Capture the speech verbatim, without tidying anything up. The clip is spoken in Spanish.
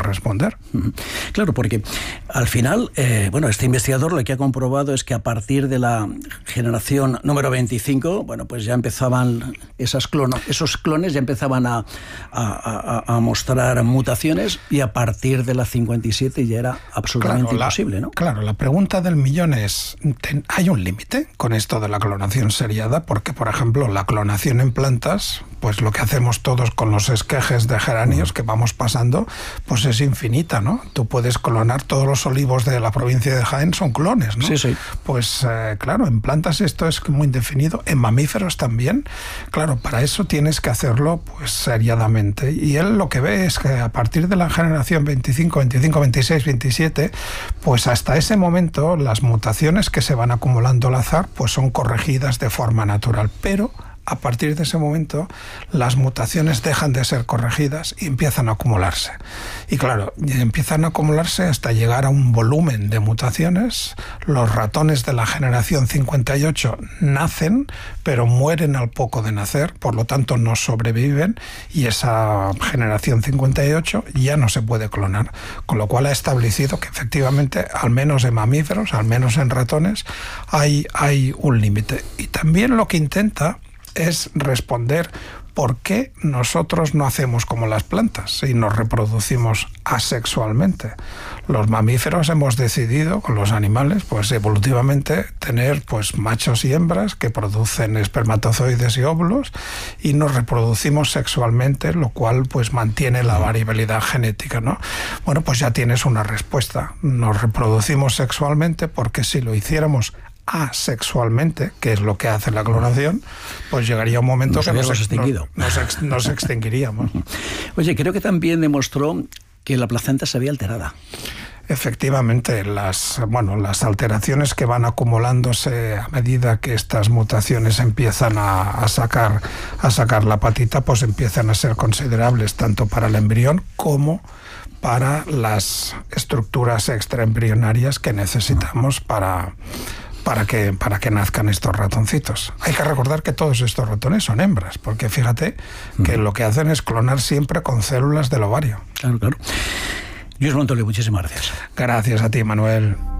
responder. Claro, porque al final, eh, bueno, este investigador lo que ha comprobado es que a partir de la generación número veinticinco, bueno, pues ya empezaban esas clono, esos clones ya empezaban a, a, a, a mostrar mutaciones, y a partir de la cincuenta y siete ya era absolutamente claro, imposible, la, ¿no? Claro, la pregunta del millón es, ¿hay un límite con esto de la clonación seriada? Porque, por ejemplo, la clonación en plantas, pues lo que hacemos todos con los esquejes de geranios que vamos pasando, pues es infinita, ¿no? Tú puedes clonar todos los olivos de la provincia de Jaén, son clones, ¿no? Sí, sí. Pues eh, claro, en plantas esto es muy indefinido, en mamíferos también. Claro, para eso tienes que hacerlo pues seriadamente. Y él lo que ve es que a partir de la generación veinticinco, veinticinco, veintiséis, veintisiete, pues hasta ese momento las mutaciones que se van acumulando al azar pues son corregidas de forma natural, pero a partir de ese momento las mutaciones dejan de ser corregidas y empiezan a acumularse. Y claro, empiezan a acumularse hasta llegar a un volumen de mutaciones. Los ratones de la generación cincuenta y ocho nacen, pero mueren al poco de nacer, por lo tanto no sobreviven, y esa generación cincuenta y ocho ya no se puede clonar. Con lo cual ha establecido que efectivamente, al menos en mamíferos, al menos en ratones, hay, hay un límite. Y también lo que intenta es responder por qué nosotros no hacemos como las plantas y nos reproducimos asexualmente. Los mamíferos hemos decidido, con los animales, pues evolutivamente tener pues machos y hembras que producen espermatozoides y óvulos, y nos reproducimos sexualmente, lo cual pues mantiene la variabilidad genética, ¿no? Bueno, pues ya tienes una respuesta. Nos reproducimos sexualmente porque si lo hiciéramos asexualmente, que es lo que hace la clonación, pues llegaría un momento nos que nos, extinguido. Nos, nos, ex, nos extinguiríamos. Oye, creo que también demostró que la placenta se había alterada. Efectivamente, las, bueno, las alteraciones que van acumulándose a medida que estas mutaciones empiezan a, a, sacar, a sacar la patita, pues empiezan a ser considerables tanto para el embrión como para las estructuras extraembrionarias que necesitamos para... Para que, para que nazcan estos ratoncitos. Hay que recordar que todos estos ratones son hembras, porque fíjate que lo que hacen es clonar siempre con células del ovario. Claro, claro. Lluís Montoliu, muchísimas gracias. Gracias a ti, Manuel.